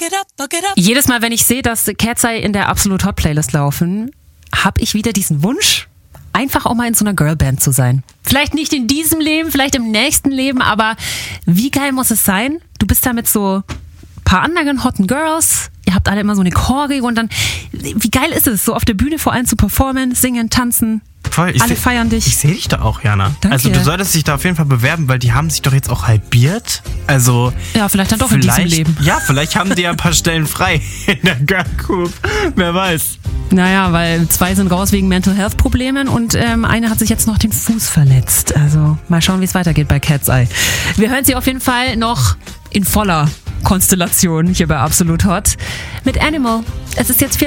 Jedes Mal, wenn ich sehe, dass Cat's Eye in der Absolut Hot Playlist laufen, habe ich wieder diesen Wunsch, einfach auch mal in so einer Girlband zu sein. Vielleicht nicht in diesem Leben, vielleicht im nächsten Leben, aber wie geil muss es sein? Du bist da mit so ein paar anderen hotten Girls, ihr habt alle immer so eine Choreo und dann, wie geil ist es, so auf der Bühne vor allem zu performen, singen, tanzen. Voll, alle feiern dich. Ich sehe dich da auch, Jana. Danke. Also du solltest dich da auf jeden Fall bewerben, weil die haben sich doch jetzt auch halbiert. Also ja, vielleicht dann doch in diesem Leben. Ja, vielleicht haben die ja ein paar Stellen frei in der Girl Group. Wer weiß. Naja, weil 2 sind raus wegen Mental Health Problemen und eine hat sich jetzt noch den Fuß verletzt. Also mal schauen, wie es weitergeht bei Cat's Eye. Wir hören sie auf jeden Fall noch in voller Konstellation hier bei Absolut Hot mit Animal. Es ist jetzt